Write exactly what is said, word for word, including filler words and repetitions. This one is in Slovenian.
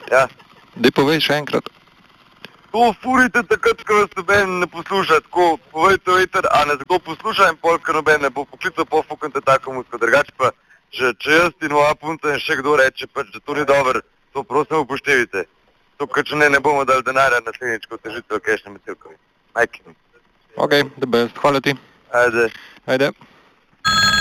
Ja. Daj povej še enkrat. To furite takrat, ko vas noben ne posluša, tako povejte veter, a ne tako posluša in pol, ko noben ne bo poklical, pol fukante tako muziko, drugače pa, če, če jaz in moja punca in še kdo reče, pač, da to ni dobro, to prosim upoštevite. To, ker če ne, ne bomo dali denarja na naslednjič, ko težite v kešne metilkovi. Majke. Ok, the best, hvala ti. Ajde. Ajde.